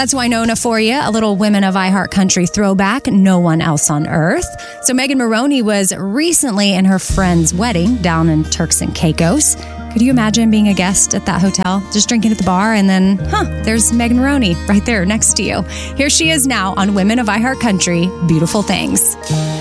That's Winona for you, a little Women of iHeart Country throwback, No One Else on Earth. So Megan Moroney was recently in her friend's wedding down in Turks and Caicos. Could you imagine being a guest at that hotel, just drinking at the bar, and then, there's Megan Moroney right there next to you. Here she is now on Women of iHeart Country, Beautiful Things.